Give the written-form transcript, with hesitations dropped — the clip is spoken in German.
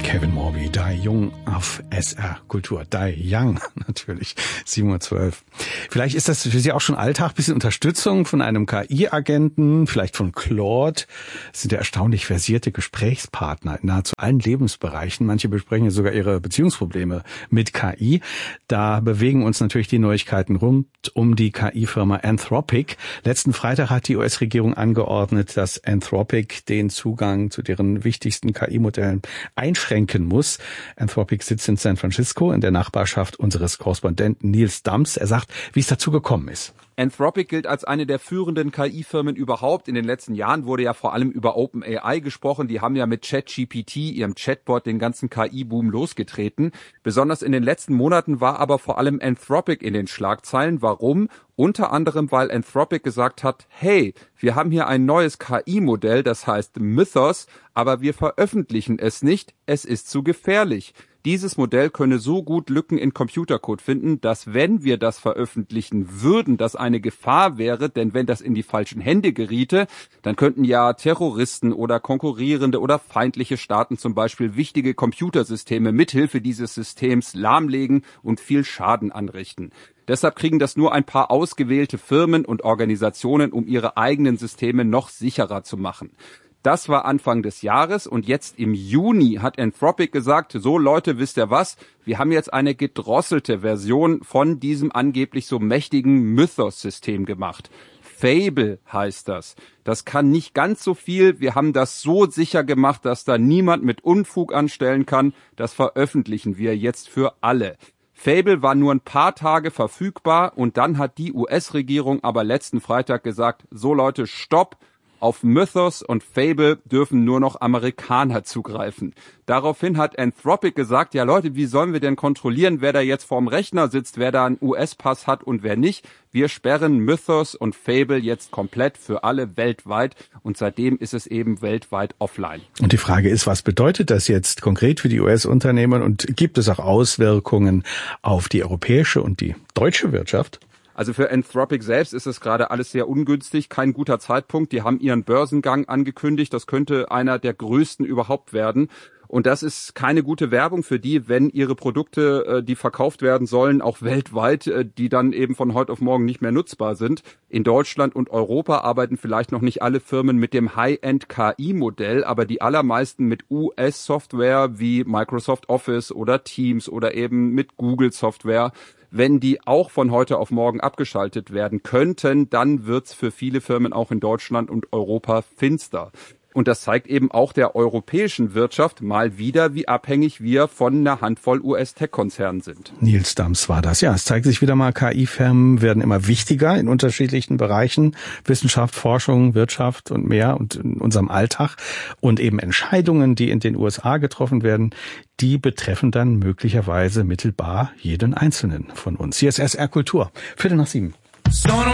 Kevin Morby, Die Jung auf SR Kultur. Die Young, natürlich, 7:12 Uhr. Vielleicht ist das für Sie auch schon Alltag, bisschen Unterstützung von einem KI-Agenten, vielleicht von Claude. Das sind ja erstaunlich versierte Gesprächspartner in nahezu allen Lebensbereichen. Manche besprechen ja sogar ihre Beziehungsprobleme mit KI. Da bewegen uns natürlich die Neuigkeiten rund um die KI-Firma Anthropic. Letzten Freitag hat die US-Regierung angeordnet, dass Anthropic den Zugang zu deren wichtigsten KI-Modellen einschränken muss. Anthropic sitzt in San Francisco in der Nachbarschaft unseres Korrespondenten Nils Dams. Er sagt, wie es dazu gekommen ist. Anthropic gilt als eine der führenden KI-Firmen überhaupt. In den letzten Jahren wurde ja vor allem über OpenAI gesprochen. Die haben ja mit ChatGPT, ihrem Chatbot, den ganzen KI-Boom losgetreten. Besonders in den letzten Monaten war aber vor allem Anthropic in den Schlagzeilen. Warum? Unter anderem, weil Anthropic gesagt hat, hey, wir haben hier ein neues KI-Modell, das heißt Mythos, aber wir veröffentlichen es nicht, es ist zu gefährlich. Dieses Modell könne so gut Lücken in Computercode finden, dass wenn wir das veröffentlichen würden, das eine Gefahr wäre, denn wenn das in die falschen Hände geriete, dann könnten ja Terroristen oder konkurrierende oder feindliche Staaten zum Beispiel wichtige Computersysteme mithilfe dieses Systems lahmlegen und viel Schaden anrichten. Deshalb kriegen das nur ein paar ausgewählte Firmen und Organisationen, um ihre eigenen Systeme noch sicherer zu machen. Das war Anfang des Jahres und jetzt im Juni hat Anthropic gesagt, so Leute, wisst ihr was, wir haben jetzt eine gedrosselte Version von diesem angeblich so mächtigen Mythos-System gemacht. Fable heißt das. Das kann nicht ganz so viel. Wir haben das so sicher gemacht, dass da niemand mit Unfug anstellen kann. Das veröffentlichen wir jetzt für alle. Fable war nur ein paar Tage verfügbar und dann hat die US-Regierung aber letzten Freitag gesagt, so Leute, stopp. Auf Mythos und Fable dürfen nur noch Amerikaner zugreifen. Daraufhin hat Anthropic gesagt, ja Leute, wie sollen wir denn kontrollieren, wer da jetzt vorm Rechner sitzt, wer da einen US-Pass hat und wer nicht? Wir sperren Mythos und Fable jetzt komplett für alle weltweit und seitdem ist es eben weltweit offline. Und die Frage ist, was bedeutet das jetzt konkret für die US-Unternehmen und gibt es auch Auswirkungen auf die europäische und die deutsche Wirtschaft? Also für Anthropic selbst ist es gerade alles sehr ungünstig, kein guter Zeitpunkt. Die haben ihren Börsengang angekündigt, das könnte einer der größten überhaupt werden. Und das ist keine gute Werbung für die, wenn ihre Produkte, die verkauft werden sollen, auch weltweit, die dann eben von heute auf morgen nicht mehr nutzbar sind. In Deutschland und Europa arbeiten vielleicht noch nicht alle Firmen mit dem High-End-KI-Modell, aber die allermeisten mit US-Software wie Microsoft Office oder Teams oder eben mit Google-Software. Wenn die auch von heute auf morgen abgeschaltet werden könnten, dann wird's für viele Firmen auch in Deutschland und Europa finster. Und das zeigt eben auch der europäischen Wirtschaft mal wieder, wie abhängig wir von einer Handvoll US-Tech-Konzernen sind. Nils Dams war das. Ja, es zeigt sich wieder mal, KI-Firmen werden immer wichtiger in unterschiedlichen Bereichen. Wissenschaft, Forschung, Wirtschaft und mehr und in unserem Alltag. Und eben Entscheidungen, die in den USA getroffen werden, die betreffen dann möglicherweise mittelbar jeden Einzelnen von uns. Hier ist SR Kultur. 7:15.